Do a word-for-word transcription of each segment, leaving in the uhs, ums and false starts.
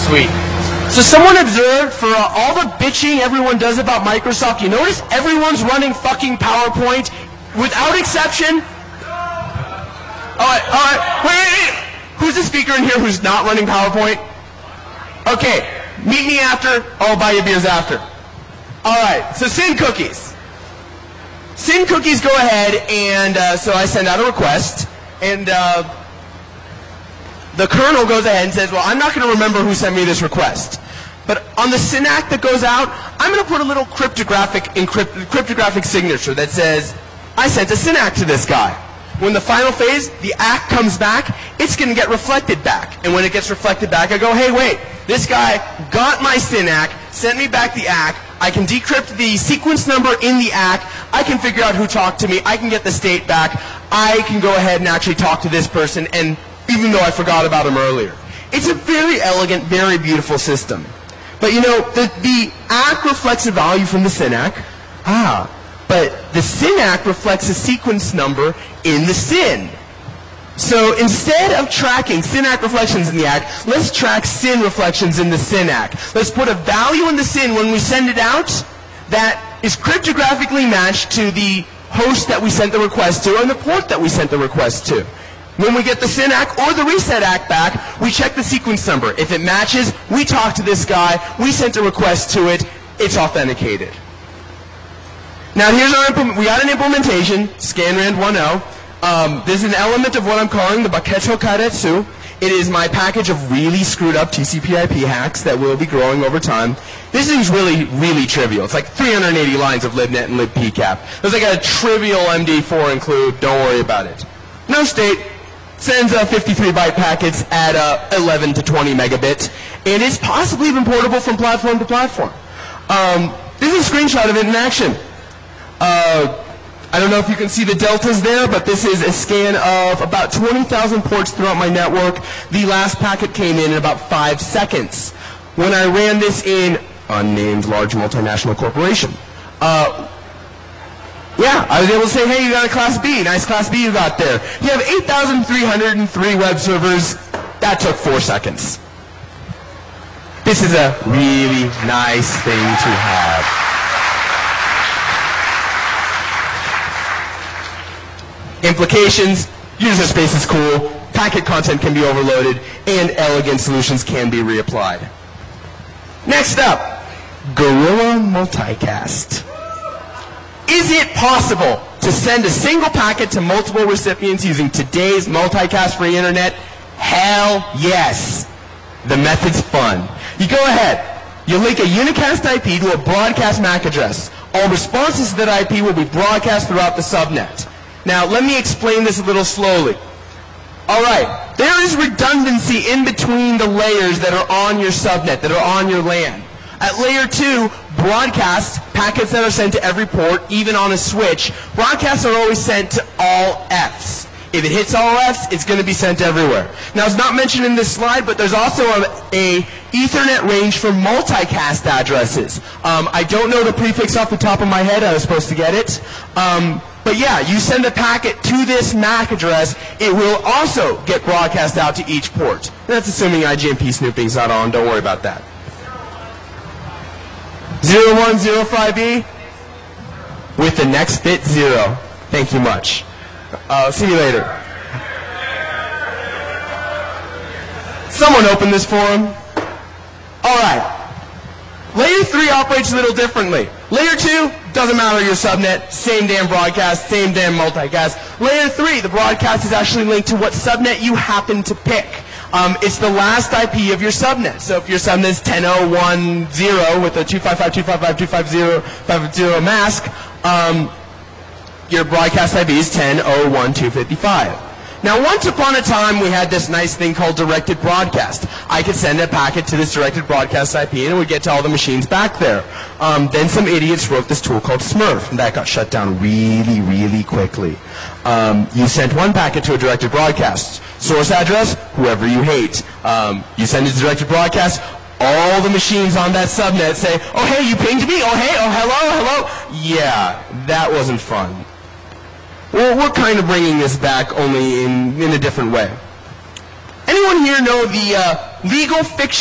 Sweet. So someone observed for uh, all the bitching everyone does about Microsoft, you notice everyone's running fucking PowerPoint without exception? Alright, alright, wait, wait, wait. Who's the speaker in here who's not running PowerPoint? Okay, meet me after, I'll buy you beers after. Alright, so Syn Cookies. Syn Cookies go ahead and, uh, so I send out a request, and uh, the kernel goes ahead and says, well, I'm not going to remember who sent me this request. But on the SYN-ACK that goes out, I'm going to put a little cryptographic, encrypt, cryptographic signature that says, I sent a SYN-ACK to this guy. When the final phase, the A C K comes back, it's going to get reflected back. And when it gets reflected back, I go, hey, wait, this guy got my SYN-ACK, sent me back the A C K, I can decrypt the sequence number in the A C K, I can figure out who talked to me, I can get the state back, I can go ahead and actually talk to this person, and even though I forgot about him earlier. It's a very elegant, very beautiful system. But you know, the, the A C K reflects a value from the SYN-ACK. Ah, but the SYN-ACK reflects a sequence number in the SYN. So instead of tracking SYN-ACK reflections in the A C K, let's track SYN reflections in the SYN-ACK. Let's put a value in the SYN when we send it out that is cryptographically matched to the host that we sent the request to and the port that we sent the request to. When we get the SYN-ACK or the reset A C K back, we check the sequence number. If it matches, we talk to this guy, we sent a request to it, it's authenticated. Now here's our implement. We got an implementation, Scanrand one point oh. Um, this is an element of what I'm calling the Baketo Karetsu. It is my package of really screwed up T C P I P hacks that will be growing over time. This thing's really, really trivial. It's like three hundred eighty lines of libnet and libpcap. There's like a trivial M D four include, don't worry about it. No state. Sends uh, fifty-three byte packets at uh, eleven to twenty megabit, and it's possibly even portable from platform to platform. Um, this is a screenshot of it in action. Uh, I don't know if you can see the deltas there, but this is a scan of about twenty thousand ports throughout my network. The last packet came in in about five seconds. When I ran this in unnamed large multinational corporation, uh, yeah, I was able to say, hey, you got a Class B. Nice Class B you got there. You have eight thousand three hundred three web servers. That took four seconds. This is a really nice thing to have. Implications, user space is cool, packet content can be overloaded, and elegant solutions can be reapplied. Next up, Gorilla Multicast. Is it possible to send a single packet to multiple recipients using today's multicast-free internet? Hell yes. The method's fun. You go ahead. You link a unicast I P to a broadcast M A C address. All responses to that I P will be broadcast throughout the subnet. Now, let me explain this a little slowly. All right. There is redundancy in between the layers that are on your subnet, that are on your LAN. At layer two, broadcasts, packets that are sent to every port, even on a switch, broadcasts are always sent to all Fs. If it hits all Fs, it's going to be sent everywhere. Now, it's not mentioned in this slide, but there's also a, a Ethernet range for multicast addresses. Um, I don't know the prefix off the top of my head. I was supposed to get it. Um, but yeah, you send a packet to this M A C address, it will also get broadcast out to each port. That's assuming I G M P snooping's not on. Don't worry about that. zero one zero five E with the next bit zero. Thank you much. Uh, see you later. Someone open this forum. All right. Layer three operates a little differently. Layer two, doesn't matter your subnet, same damn broadcast, same damn multicast. Layer three, the broadcast is actually linked to what subnet you happen to pick. Um, it's the last I P of your subnet. So if your subnet is ten dot zero dot one zero with a two five five dot two five five dot two five zero dot five zero mask, um, your broadcast I P is ten dot zero dot one dot two fifty-five. Now, once upon a time, we had this nice thing called directed broadcast. I could send a packet to this directed broadcast I P, and it would get to all the machines back there. Um, then some idiots wrote this tool called Smurf, and that got shut down really, really quickly. Um, you sent one packet to a directed broadcast. Source address, whoever you hate. Um, you send it to directed broadcast. All the machines on that subnet say, oh, hey, you pinged me? Oh, hey, oh, hello, hello. Yeah, that wasn't fun. Well, we're kind of bringing this back, only in, in a different way. Anyone here know the uh, legal fiction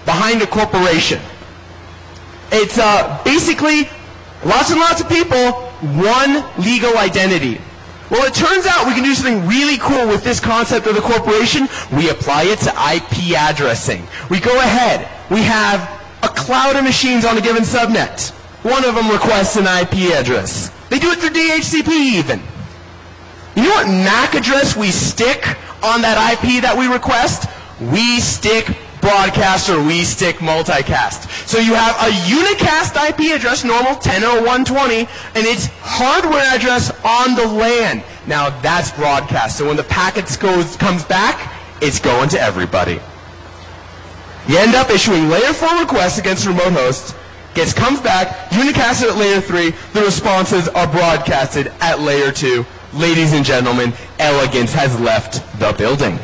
behind a corporation. It's uh, basically lots and lots of people, one legal identity. Well, it turns out we can do something really cool with this concept of the corporation. We apply it to I P addressing. We go ahead. We have a cloud of machines on a given subnet. One of them requests an I P address. They do it through D H C P even. You know what M A C address we stick on that I P that we request? We stick broadcast or we stick multicast. So you have a unicast I P address, normal ten oh one twenty, and its hardware address on the LAN. Now that's broadcast. So when the packets goes comes back, it's going to everybody. You end up issuing layer four requests against remote hosts. Gets comes back, unicasted at layer three. The responses are broadcasted at layer two. Ladies and gentlemen, elegance has left the building.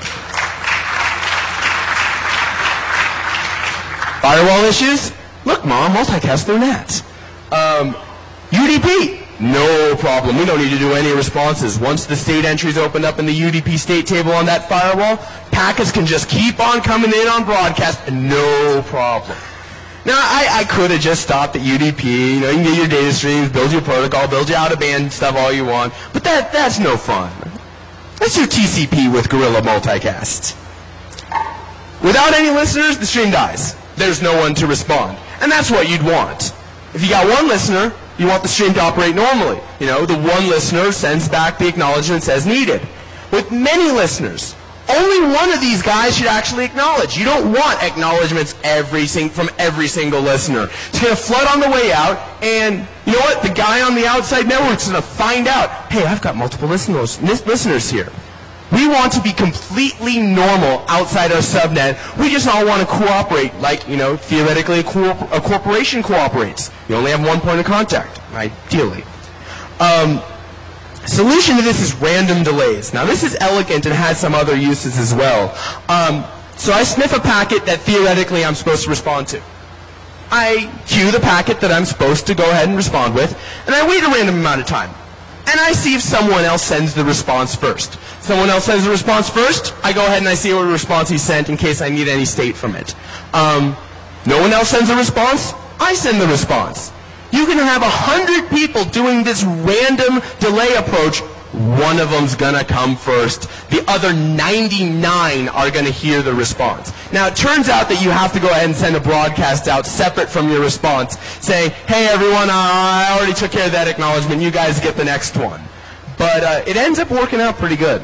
Firewall issues? Look, Mom, multicast their N A T. Um, U D P? No problem. We don't need to do any responses. Once the state entries opened up in the U D P state table on that firewall, packets can just keep on coming in on broadcast, and no problem. Now, I, I could have just stopped at U D P. You know, you can get your data streams, build your protocol, build your out-of-band stuff all you want, but that that's no fun. Let's do T C P with Gorilla Multicast. Without any listeners, the stream dies. There's no one to respond. And that's what you'd want. If you got one listener, you want the stream to operate normally. You know, the one listener sends back the acknowledgments as needed. With many listeners, only one of these guys should actually acknowledge. You don't want acknowledgments every sing- from every single listener. It's going to flood on the way out, and you know what? The guy on the outside network is going to find out, hey, I've got multiple listeners, listeners here. We want to be completely normal outside our subnet. We just all want to cooperate like, you know, theoretically a, co- a corporation cooperates. You only have one point of contact, ideally. Um, solution to this is random delays. Now, this is elegant and has some other uses as well. Um, so I sniff a packet that theoretically I'm supposed to respond to. I queue the packet that I'm supposed to go ahead and respond with, and I wait a random amount of time. And I see if someone else sends the response first. Someone else sends the response first, I go ahead and I see what response he sent in case I need any state from it. Um, no one else sends a response, I send the response. You can have a hundred people doing this random delay approach. One of them's gonna come first. The other ninety-nine are gonna hear the response. Now, it turns out that you have to go ahead and send a broadcast out separate from your response, saying, hey everyone, uh, I already took care of that acknowledgement, you guys get the next one. But uh, it ends up working out pretty good.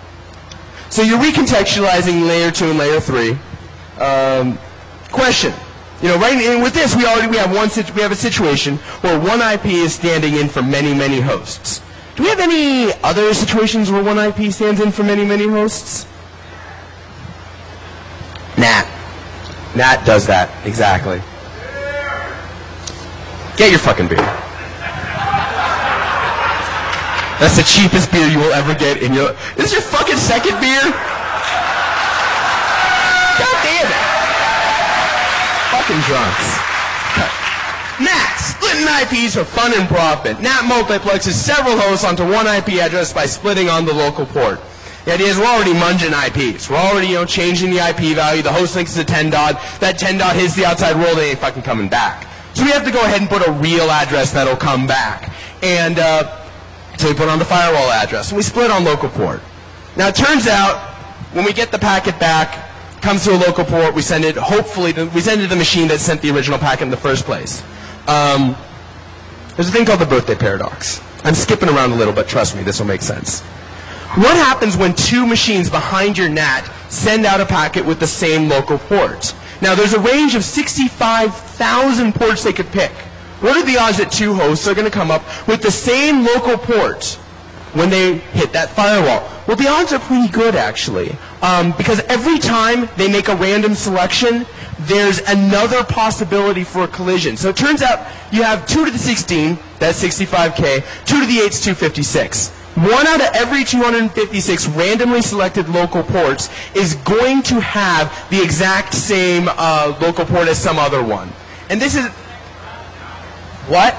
So you're recontextualizing layer two and layer three. Um, question. You know, right in, with this, we already we have one we have a situation where one I P is standing in for many, many hosts. Do we have any other situations where one I P stands in for many, many hosts? N A T. N A T does that, exactly. Get your fucking beer. That's the cheapest beer you will ever get in your... This is your fucking second beer? God damn it. Fucking drunks. N A T, splitting I Ps for fun and profit. N A T multiplexes several hosts onto one I P address by splitting on the local port. The idea is we're already munging I Ps. We're already, you know, changing the I P value. The host links to ten dot. That ten dot hits the outside world and ain't fucking coming back. So we have to go ahead and put a real address that'll come back. And, uh... So we put on the firewall address, and we split on local port. Now, it turns out, when we get the packet back, it comes to a local port, we send it, hopefully, to, we send it to the machine that sent the original packet in the first place. Um, there's a thing called the birthday paradox. I'm skipping around a little, but trust me, this will make sense. What happens when two machines behind your N A T send out a packet with the same local port? Now, there's a range of sixty-five thousand ports they could pick. What are the odds that two hosts are going to come up with the same local port when they hit that firewall? Well, the odds are pretty good, actually, um, because every time they make a random selection, there's another possibility for a collision. So it turns out you have two to the sixteen, that's sixty-five K, two to the eight is two fifty-six. One out of every two hundred fifty-six randomly selected local ports is going to have the exact same uh, local port as some other one. And this is... What?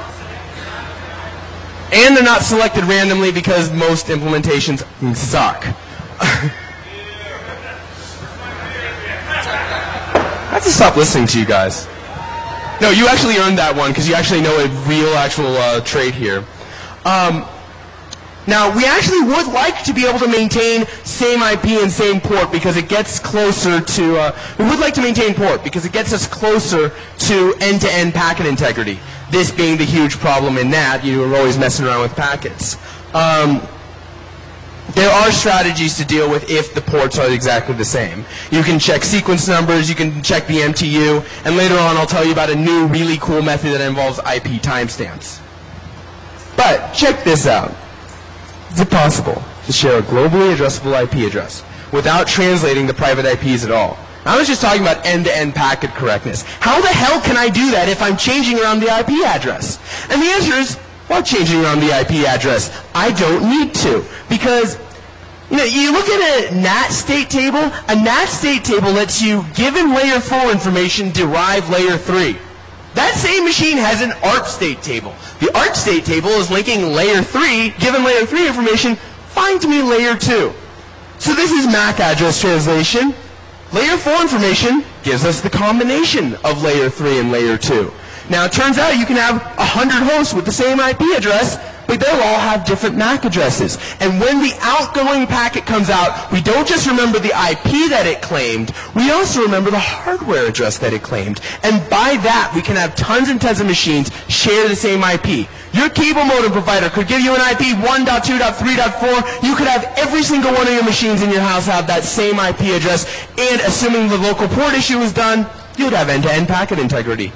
And they're not selected randomly because most implementations suck. I have to stop listening to you guys. No, you actually earned that one because you actually know a real actual uh, trait here. Um, now, we actually would like to be able to maintain same I P and same port because it gets closer to, uh, we would like to maintain port because it gets us closer to end-to-end packet integrity. This being the huge problem in that, you are always messing around with packets. Um, There are strategies to deal with if the ports are exactly the same. You can check sequence numbers, you can check the M T U, and later on I'll tell you about a new really cool method that involves I P timestamps. But check this out. Is it possible to share a globally addressable I P address without translating the private I Ps at all? I was just talking about end-to-end packet correctness. How the hell can I do that if I'm changing around the I P address? And the answer is, while changing around the I P address, I don't need to. Because, you know, you look at a N A T state table, a N A T state table lets you, given layer four information, derive layer three. That same machine has an A R P state table. The A R P state table is linking layer three, given layer three information, find me layer two. So this is M A C address translation. Layer four information gives us the combination of layer three and layer two. Now, it turns out you can have one hundred hosts with the same I P address, but they'll all have different M A C addresses. And when the outgoing packet comes out, we don't just remember the I P that it claimed, we also remember the hardware address that it claimed. And by that, we can have tons and tons of machines share the same I P. Your cable modem provider could give you an I P one dot two dot three dot four. You could have every single one of your machines in your house have that same I P address, and assuming the local port issue is done, you'd have end-to-end packet integrity.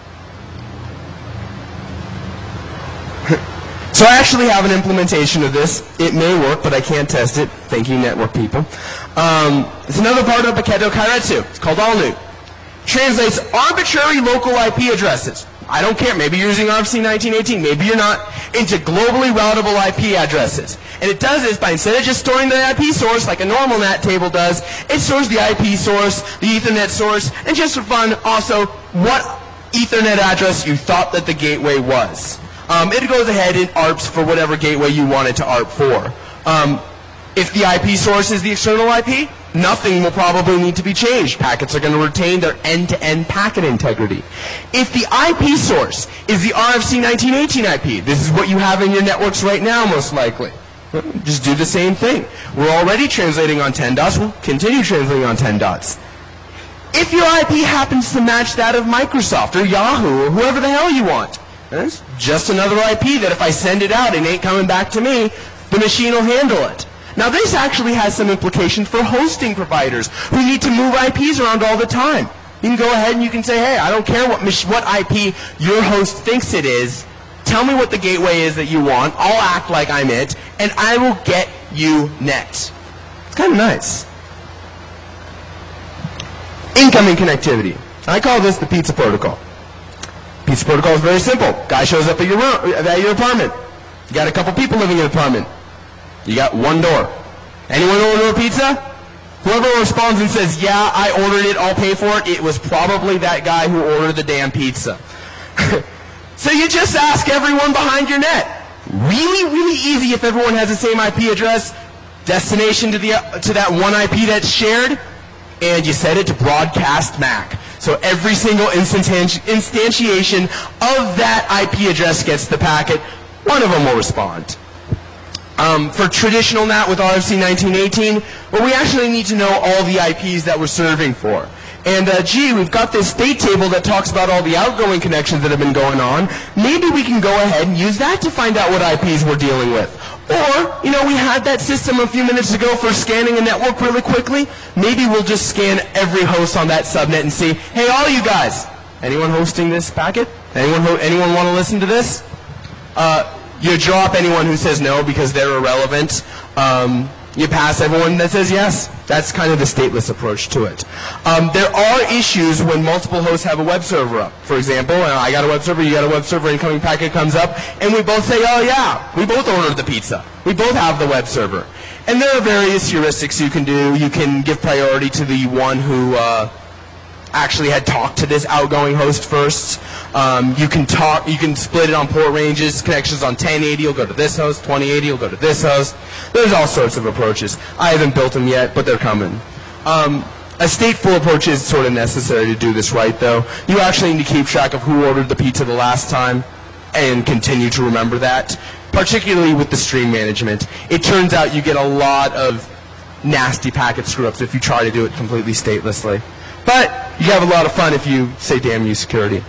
So I actually have an implementation of this. It may work, but I can't test it. Thank you, network people. Um, it's another part of Paketo Kairetsu. It's called AllNu. Translates arbitrary local I P addresses. I don't care. Maybe you're using R F C nineteen eighteen. Maybe you're not. Into globally routable I P addresses. And it does this by, instead of just storing the I P source like a normal N A T table does, it stores the I P source, the Ethernet source, and just for fun, also what Ethernet address you thought that the gateway was. Um, it goes ahead and A R Ps for whatever gateway you want it to A R P for. Um, if the I P source is the external I P, nothing will probably need to be changed. Packets are going to retain their end-to-end packet integrity. If the I P source is the R F C nineteen eighteen I P, this is what you have in your networks right now most likely. Just do the same thing. We're already translating on ten dots. We'll continue translating on ten dots. If your I P happens to match that of Microsoft or Yahoo or whoever the hell you want, it's just another I P that if I send it out, it ain't coming back to me. The machine will handle it. Now, this actually has some implications for hosting providers who need to move I Ps around all the time. You can go ahead and you can say, hey, I don't care what, what I P your host thinks it is. Tell me what the gateway is that you want. I'll act like I'm it, and I will get you net. It's kind of nice. Incoming connectivity. I call this the pizza protocol. Pizza protocol is very simple. Guy shows up at your room, at your apartment. You got a couple people living in your apartment. You got one door. Anyone order a pizza? Whoever responds and says, yeah, I ordered it, I'll pay for it, it was probably that guy who ordered the damn pizza. So you just ask everyone behind your net. Really, really easy if everyone has the same I P address, destination to, the, to that one I P that's shared, and you set it to broadcast M A C. So every single instanti instantiation of that I P address gets the packet. One of them will respond. Um, for traditional N A T with R F C nineteen eighteen, well, we actually need to know all the I Ps that we're serving for. And, uh, gee, we've got this state table that talks about all the outgoing connections that have been going on. Maybe we can go ahead and use that to find out what I Ps we're dealing with. Or, you know, we had that system a few minutes ago for scanning a network really quickly. Maybe we'll just scan every host on that subnet and see, hey, all you guys, anyone hosting this packet? Anyone, ho anyone want to listen to this? Uh, you drop anyone who says no because they're irrelevant. Um, you pass everyone that says yes. That's kind of the stateless approach to it. Um, there are issues when multiple hosts have a web server up. For example, uh, I got a web server, you got a web server, incoming packet comes up, and we both say, oh yeah, we both ordered the pizza. We both have the web server. And there are various heuristics you can do. You can give priority to the one who uh, actually had talked to this outgoing host first. Um, you can talk. You can split it on port ranges. Connections on ten eighty will go to this host. twenty eighty will go to this host. There's all sorts of approaches. I haven't built them yet, but they're coming. Um, A stateful approach is sort of necessary to do this right, though. You actually need to keep track of who ordered the pizza the last time and continue to remember that, particularly with the stream management. It turns out you get a lot of nasty packet screw-ups if you try to do it completely statelessly. But you have a lot of fun if you say damn you security.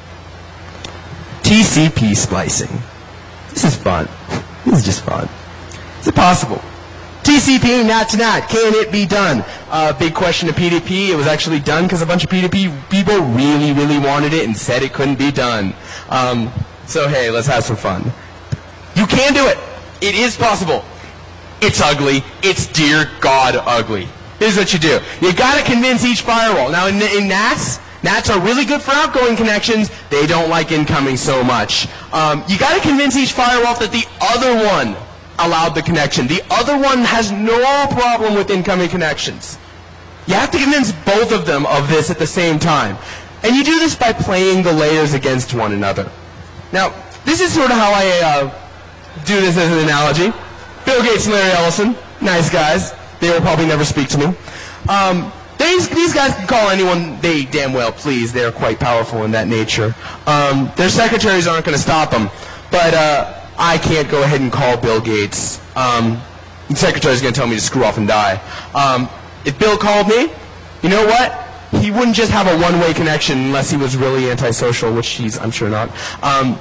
T C P splicing. This is fun. This is just fun. Is it possible? T C P, not to not. Can it be done? Uh, big question to P D P. It was actually done because a bunch of P D P people really, really wanted it and said it couldn't be done. Um, so, hey, let's have some fun. You can do it. It is possible. It's ugly. It's dear God ugly. Here's what you do. You got to convince each firewall. Now, in, in N A Ts, N A Ts are really good for outgoing connections. They don't like incoming so much. Um, you got to convince each firewall that the other one allowed the connection. The other one has no problem with incoming connections. You have to convince both of them of this at the same time. And you do this by playing the layers against one another. Now, this is sort of how I uh, do this as an analogy. Bill Gates and Larry Ellison, nice guys. They will probably never speak to me. Um, these, these guys can call anyone they damn well please. They're quite powerful in that nature. Um, their secretaries aren't going to stop them. But uh, I can't go ahead and call Bill Gates. Um, the secretary's going to tell me to screw off and die. Um, if Bill called me, you know what? He wouldn't just have a one-way connection unless he was really antisocial, which he's, I'm sure not. Um,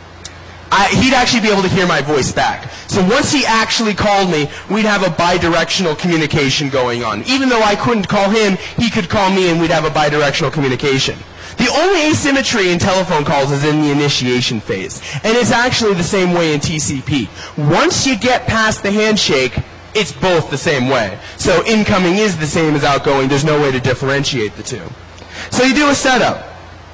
I, he'd actually be able to hear my voice back. So once he actually called me, we'd have a bidirectional communication going on. Even though I couldn't call him, he could call me and we'd have a bidirectional communication. The only asymmetry in telephone calls is in the initiation phase. And it's actually the same way in T C P. Once you get past the handshake, it's both the same way. So incoming is the same as outgoing. There's no way to differentiate the two. So you do a setup.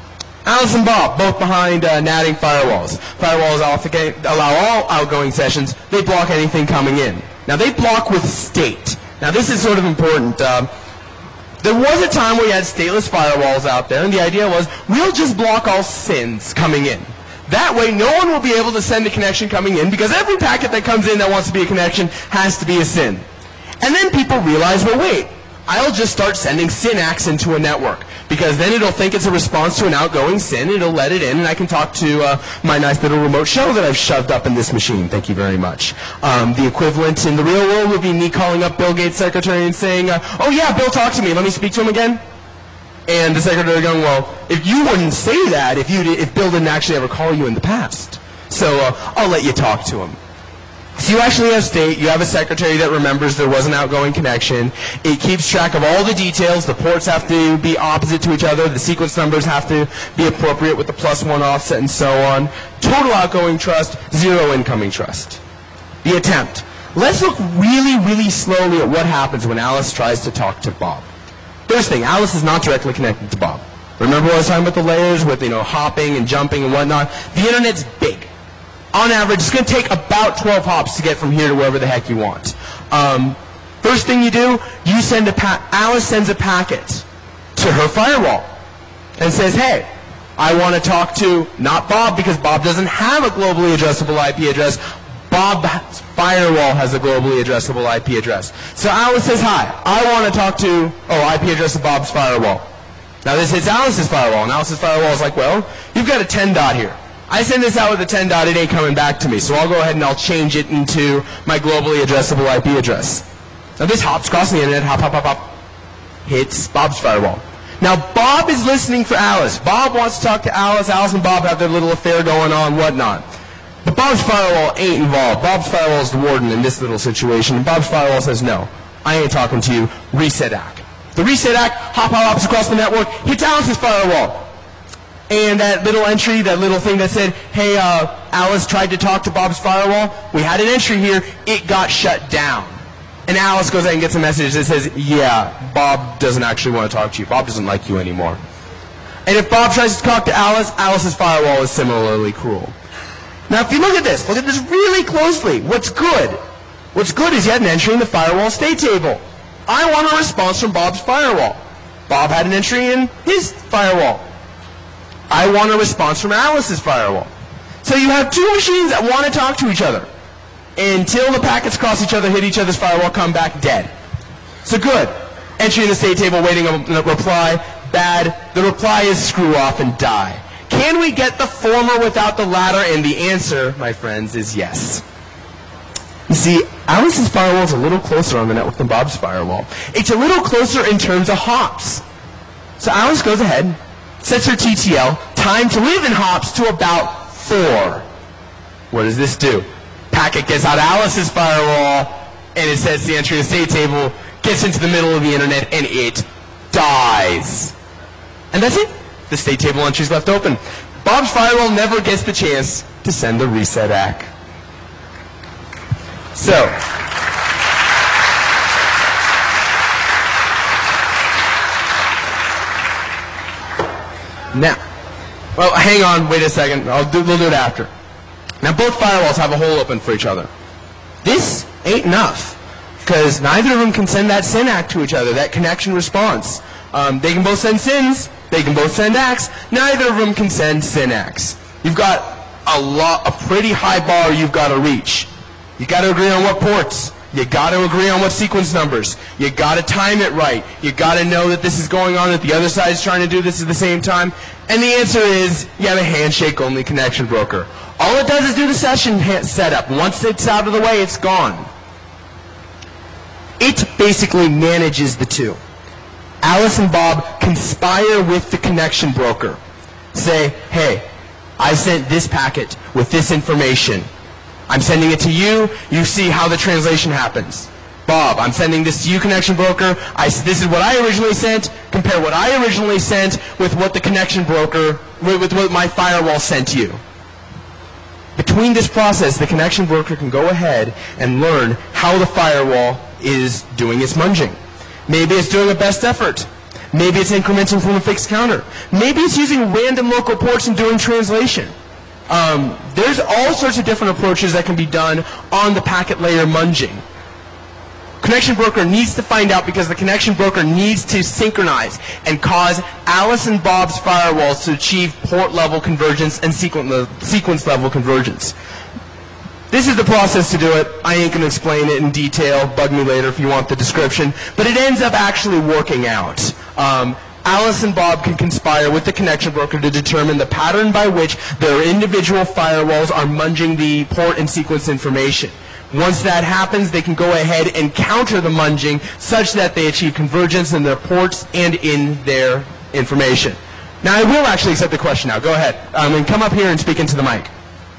Alice and Bob, both behind uh, natting firewalls. Firewalls allow all outgoing sessions. They block anything coming in. Now, they block with state. Now, this is sort of important. Um, there was a time where you had stateless firewalls out there, and the idea was, we'll just block all sins coming in. That way, no one will be able to send a connection coming in, because every packet that comes in that wants to be a connection has to be a sin. And then people realize, well, wait, I'll just start sending synax into a network, because then it'll think it's a response to an outgoing SYN, it'll let it in, and I can talk to uh, my nice little remote shell that I've shoved up in this machine. Thank you very much. Um, the equivalent in the real world would be me calling up Bill Gates' secretary and saying, uh, oh yeah, Bill, talk to me, let me speak to him again. And the secretary going, well, if you wouldn't say that, if, you did, if Bill didn't actually ever call you in the past, so uh, I'll let you talk to him. So you actually have state, you have a secretary that remembers there was an outgoing connection. It keeps track of all the details. The ports have to be opposite to each other. The sequence numbers have to be appropriate with the plus one offset and so on. Total outgoing trust, zero incoming trust. The attempt. Let's look really, really slowly at what happens when Alice tries to talk to Bob. First thing, Alice is not directly connected to Bob. Remember what I was talking about the layers with, you know, hopping and jumping and whatnot? The internet's big. On average, it's going to take about twelve hops to get from here to wherever the heck you want. Um, first thing you do, you send a pa Alice sends a packet to her firewall and says, hey, I want to talk to, not Bob, because Bob doesn't have a globally addressable I P address. Bob's firewall has a globally addressable I P address. So Alice says, hi, I want to talk to, oh, I P address of Bob's firewall. Now this hits Alice's firewall, and Alice's firewall is like, well, you've got a ten dot here. I send this out with a ten dot, it ain't coming back to me, so I'll go ahead and I'll change it into my globally addressable I P address. Now this hops across the internet, hop, hop, hop, hop, hits Bob's firewall. Now Bob is listening for Alice. Bob wants to talk to Alice. Alice and Bob have their little affair going on, whatnot. But Bob's firewall ain't involved. Bob's firewall is the warden in this little situation, and Bob's firewall says, no, I ain't talking to you, reset A C. The reset A C, hop, hop, hops across the network, hits Alice's firewall. And that little entry, that little thing that said, hey, uh, Alice tried to talk to Bob's firewall. We had an entry here. It got shut down. And Alice goes out and gets a message that says, yeah, Bob doesn't actually want to talk to you. Bob doesn't like you anymore. And if Bob tries to talk to Alice, Alice's firewall is similarly cruel. Now, if you look at this, look at this really closely. What's good? What's good is you had an entry in the firewall state table. I want a response from Bob's firewall. Bob had an entry in his firewall. I want a response from Alice's firewall. So you have two machines that want to talk to each other. Until the packets cross each other, hit each other's firewall, come back dead. So good. entering the state table, waiting a, a reply. Bad. The reply is screw off and die. Can we get the former without the latter? And the answer, my friends, is yes. You see, Alice's firewall is a little closer on the network than Bob's firewall. It's a little closer in terms of hops. So Alice goes ahead, sets her T T L, time to live in hops, to about four. What does this do? Packet gets out of Alice's firewall, and it says the entry to the state table, gets into the middle of the internet, and it dies. And that's it. The state table entry is left open. Bob's firewall never gets the chance to send the reset A C K. So, now, well, hang on, wait a second. I'll do, we'll do it after. Now, both firewalls have a hole open for each other. This ain't enough, because neither of them can send that SYN A C K to each other, that connection response. Um, they can both send SYNs, they can both send A C Ks, neither of them can send SYN A Cs. You've got a lot, a pretty high bar you've got to reach. You got to agree on what ports. You got to agree on what sequence numbers. You got to time it right. You got to know that this is going on, that the other side is trying to do this at the same time. And the answer is, you have a handshake-only connection broker. All it does is do the session setup. Once it's out of the way, it's gone. It basically manages the two. Alice and Bob conspire with the connection broker. Say, hey, I sent this packet with this information. I'm sending it to you. You see how the translation happens. Bob, I'm sending this to you, connection broker. I, this is what I originally sent. Compare what I originally sent with what the connection broker, with, with what my firewall sent you. Between this process, the connection broker can go ahead and learn how the firewall is doing its munging. Maybe it's doing a best effort. Maybe it's incrementing from a fixed counter. Maybe it's using random local ports and doing translation. Um, there's all sorts of different approaches that can be done on the packet layer munging. Connection broker needs to find out, because the connection broker needs to synchronize and cause Alice and Bob's firewalls to achieve port level convergence and sequence level convergence. This is the process to do it. I ain't going to explain it in detail. Bug me later if you want the description. But it ends up actually working out. Um, Alice and Bob can conspire with the connection broker to determine the pattern by which their individual firewalls are munging the port and sequence information. Once that happens, they can go ahead and counter the munging such that they achieve convergence in their ports and in their information. Now, I will actually accept the question now. Go ahead. Um, and come up here and speak into the mic.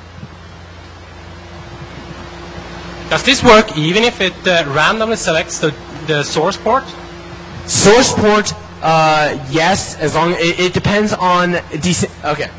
Does this work even if it uh, randomly selects the, the source port? Source port, uh, yes, as long it, it depends on decent. Okay,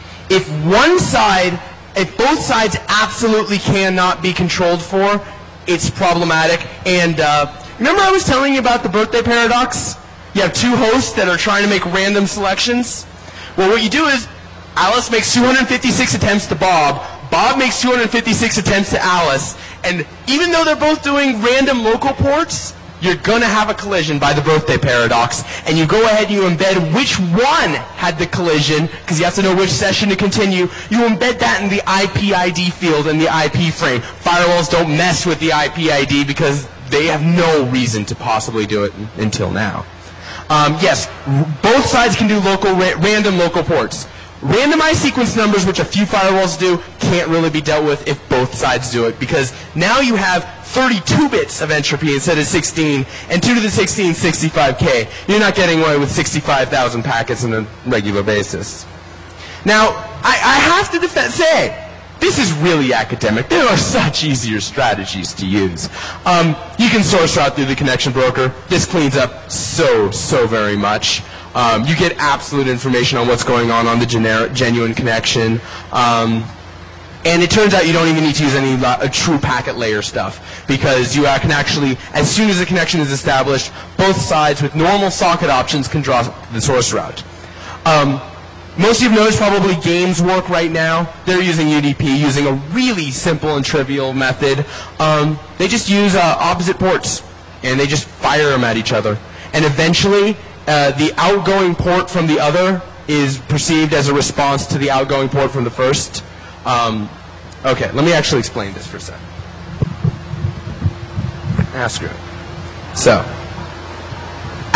if one side, if both sides absolutely cannot be controlled for, it's problematic. And uh, remember, I was telling you about the birthday paradox. You have two hosts that are trying to make random selections. Well, what you do is Alice makes two hundred fifty-six attempts to Bob. Bob makes two hundred fifty-six attempts to Alice. And even though they're both doing random local ports, you're going to have a collision by the birthday paradox. And you go ahead and you embed which one had the collision, because you have to know which session to continue. You embed that in the I P I D field in the I P frame. Firewalls don't mess with the I P I D because they have no reason to possibly do it until now. Um, yes, both sides can do local ra random local ports. Randomized sequence numbers, which a few firewalls do, can't really be dealt with if both sides do it, because now you have thirty-two bits of entropy instead of sixteen, and two to the sixteen, sixty-five K. You're not getting away with sixty-five thousand packets on a regular basis. Now, I, I have to defend, say, this is really academic. There are such easier strategies to use. Um, you can source route through the connection broker. This cleans up so, so very much. Um, you get absolute information on what's going on on the generic, genuine connection. Um, and it turns out you don't even need to use any uh, true packet layer stuff, because you uh, can actually, as soon as the connection is established, both sides with normal socket options can draw the source route. Um, most of you have noticed probably games work right now. They're using U D P, using a really simple and trivial method. Um, they just use uh, opposite ports, and they just fire them at each other. And eventually, Uh, the outgoing port from the other is perceived as a response to the outgoing port from the first. Um, okay, let me actually explain this for a second. Ah, screw it. So,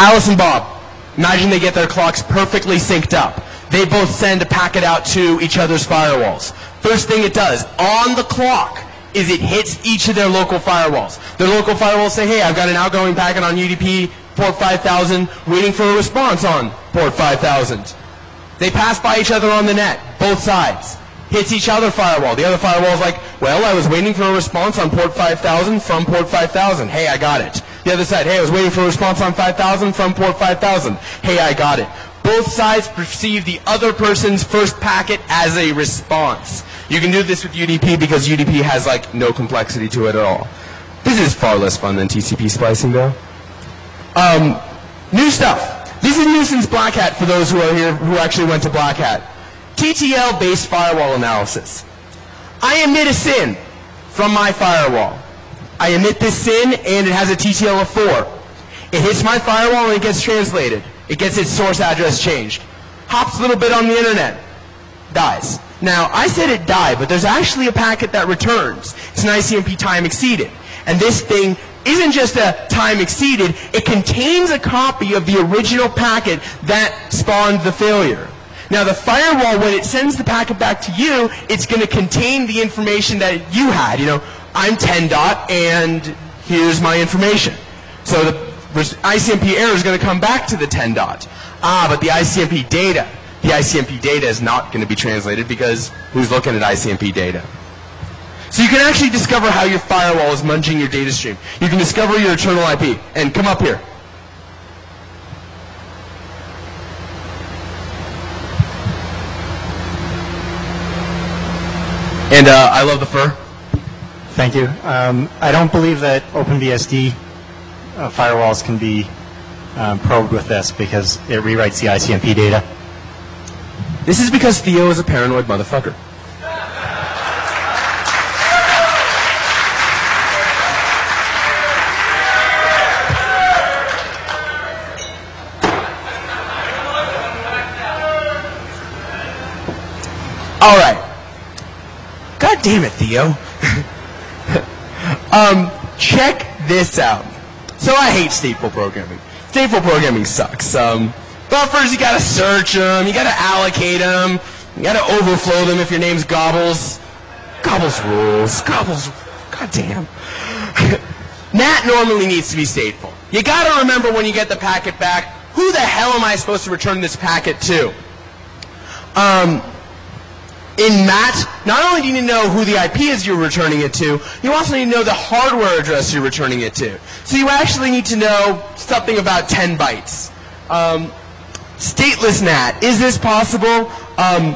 Alice and Bob, imagine they get their clocks perfectly synced up. They both send a packet out to each other's firewalls. First thing it does, on the clock, is it hits each of their local firewalls. Their local firewalls say, hey, I've got an outgoing packet on U D P port five thousand, waiting for a response on port five thousand. They pass by each other on the net, both sides. Hits each other firewall. The other firewall is like, well, I was waiting for a response on port five thousand from port five thousand. Hey, I got it. The other side, hey, I was waiting for a response on five thousand from port five thousand. Hey, I got it. Both sides perceive the other person's first packet as a response. You can do this with U D P because U D P has like no complexity to it at all. This is far less fun than T C P splicing though. Um, new stuff. This is new since Black Hat for those who are here who actually went to Black Hat. T T L-based firewall analysis. I emit a S I N from my firewall. I emit this S I N and it has a T T L of four. It hits my firewall and it gets translated. It gets its source address changed. Hops a little bit on the internet. Dies. Now, I said it died, but there's actually a packet that returns. It's an I C M P time exceeded. And this thing isn't just a time exceeded, it contains a copy of the original packet that spawned the failure. Now, the firewall, when it sends the packet back to you, it's going to contain the information that you had. You know, I'm ten dot, and here's my information. So the I C M P error is going to come back to the ten dot. Ah, but the I C M P data, the I C M P data is not going to be translated because who's looking at I C M P data? So you can actually discover how your firewall is munching your data stream. You can discover your internal I P. And come up here. And uh, I love the fur. Thank you. Um, I don't believe that OpenBSD uh, firewalls can be um, probed with this because it rewrites the I C M P data. This is because Theo is a paranoid motherfucker. All right. God damn it, Theo. um, check this out. So I hate stateful programming. Stateful programming sucks. Um, buffers, you gotta search them, you gotta allocate them, you gotta overflow them if your name's Gobbles. Gobbles rules. Gobbles. God damn. N A T normally needs to be stateful. You gotta remember when you get the packet back, who the hell am I supposed to return this packet to? Um... In M A T, not only do you need to know who the I P is you're returning it to, you also need to know the hardware address you're returning it to. So you actually need to know something about ten bytes. Um, stateless N A T, is this possible? Um,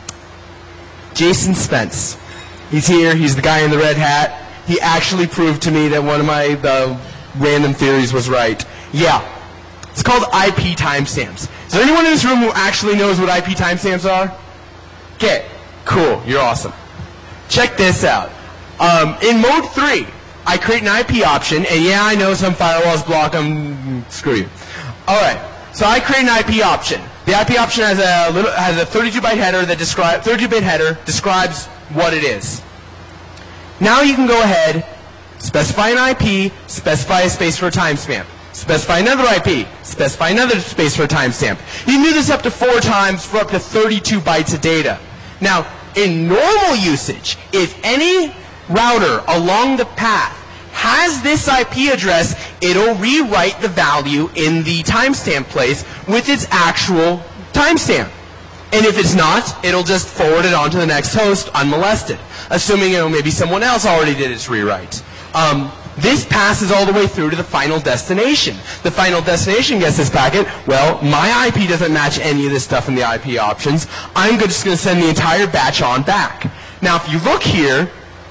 Jason Spence, he's here, he's the guy in the red hat. He actually proved to me that one of my the random theories was right. Yeah, it's called I P timestamps. Is there anyone in this room who actually knows what I P timestamps are? Okay. Cool, you're awesome. Check this out. Um, in mode three, I create an I P option, and yeah, I know some firewalls block them. Screw you. All right, so I create an I P option. The I P option has a little has a thirty-two byte header that describe thirty-two bit header describes what it is. Now you can go ahead, specify an I P, specify a space for a timestamp. Specify another I P, specify another space for a timestamp. You can do this up to four times for up to thirty-two bytes of data. Now, in normal usage, if any router along the path has this I P address, it'll rewrite the value in the timestamp place with its actual timestamp. And if it's not, it'll just forward it on to the next host unmolested, assuming you know, maybe someone else already did its rewrite. Um, This passes all the way through to the final destination. The final destination gets this packet. Well, my I P doesn't match any of this stuff in the I P options. I'm just going to send the entire batch on back. Now, if you look here,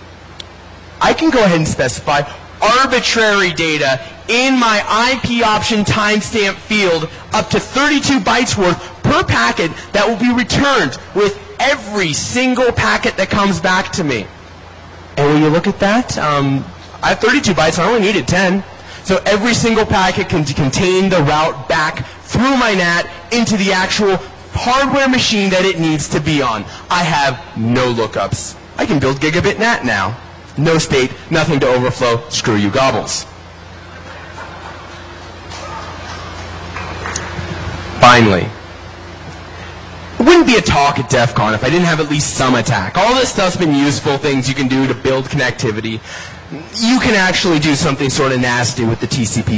I can go ahead and specify arbitrary data in my I P option timestamp field up to thirty-two bytes worth per packet that will be returned with every single packet that comes back to me. And when you look at that, um, I have thirty-two bytes, I only needed ten. So every single packet can contain the route back through my N A T into the actual hardware machine that it needs to be on. I have no lookups. I can build gigabit N A T now. No state, nothing to overflow. Screw you, Gobbles. finally, it wouldn't be a talk at DEF CON if I didn't have at least some attack. All this stuff's been useful, things you can do to build connectivity. You can actually do something sort of nasty with the T C P